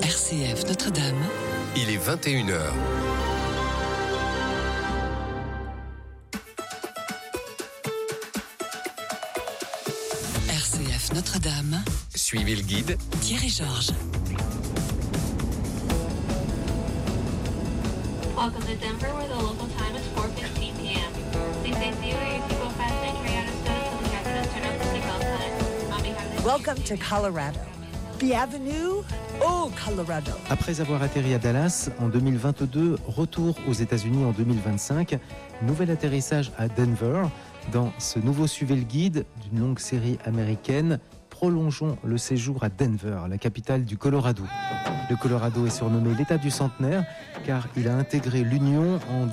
RCF Notre-Dame. Il est 21h. RCF Notre-Dame. Suivez le guide Thierry Georges. Welcome to Denver, where the local time is 4:15 p.m. Please stay safe with your seatbelt fastened and carry out a stowed until the captain has turned off the seatbelt sign. On behalf of the Welcome to Colorado. Bienvenue au Colorado. Après avoir atterri à Dallas en 2022, retour aux États-Unis en 2025, nouvel atterrissage à Denver. Dans ce nouveau Suivez le guide d'une longue série américaine, prolongeons le séjour à Denver, la capitale du Colorado. Le Colorado est surnommé l'État du centenaire car il a intégré l'Union en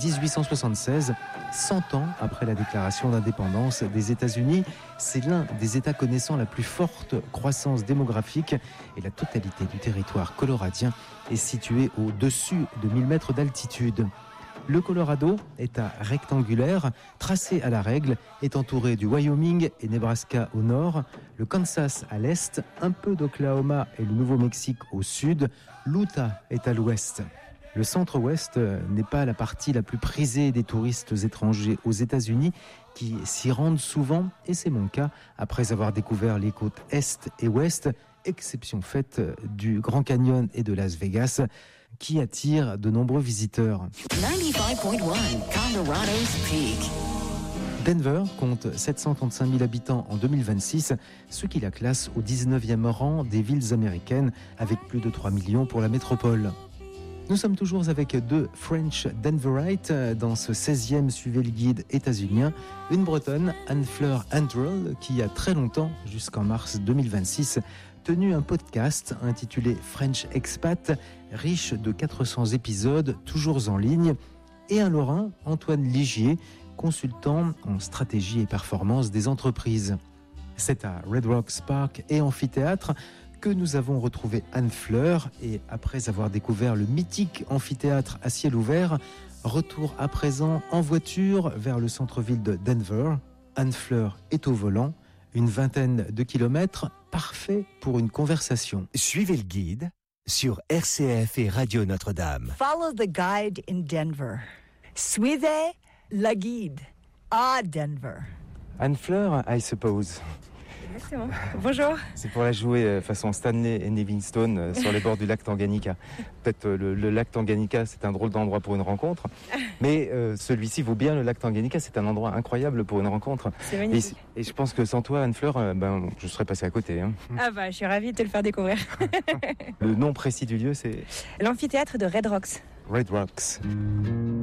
1876, 100 ans après la déclaration d'indépendance des États-Unis. C'est l'un des États connaissant la plus forte croissance démographique et la totalité du territoire coloradien est située au-dessus de 1000 mètres d'altitude. Le Colorado, État rectangulaire, tracé à la règle, est entouré du Wyoming et Nebraska au nord, le Kansas à l'est, un peu d'Oklahoma et le Nouveau-Mexique au sud, l'Utah est à l'ouest. Le centre-ouest n'est pas la partie la plus prisée des touristes étrangers aux États-Unis qui s'y rendent souvent, et c'est mon cas, après avoir découvert les côtes est et ouest, exception faite du Grand Canyon et de Las Vegas, qui attire de nombreux visiteurs. 95.1 Colorado's Peak. Denver compte 735 000 habitants en 2026, ce qui la classe au 19e rang des villes américaines, avec plus de 3 millions pour la métropole. Nous sommes toujours avec deux French Denverites dans ce 16e Suivez le guide états-unien. Une Bretonne, Anne-Fleur Andrell, qui a très longtemps, jusqu'en mars 2026, tenu un podcast intitulé French Expat, riche de 400 épisodes, toujours en ligne. Et un Lorrain, Antoine Ligier, consultant en stratégie et performance des entreprises. C'est à Red Rocks Park et amphithéâtre que nous avons retrouvé Anne-Fleur, et après avoir découvert le mythique amphithéâtre à ciel ouvert, retour à présent en voiture vers le centre-ville de Denver. Anne-Fleur est au volant, une vingtaine de kilomètres, parfait pour une conversation. Suivez le guide sur RCF et Radio Notre-Dame. Follow the guide in Denver. Suivez le guide à Denver. Anne-Fleur, I suppose. Exactement. Bonjour. C'est pour la jouer façon Stanley et Livingstone sur les bords du lac Tanganyika. Peut-être le lac Tanganyika, c'est un drôle d'endroit pour une rencontre, mais celui-ci vaut bien le lac Tanganyika, c'est un endroit incroyable pour une rencontre. C'est magnifique. Et je pense que sans toi, Anne-Fleur, je serais passé à côté. Hein. Ah bah, je suis ravie de te le faire découvrir. Le nom précis du lieu, c'est L'amphithéâtre de Red Rocks. Red Rocks.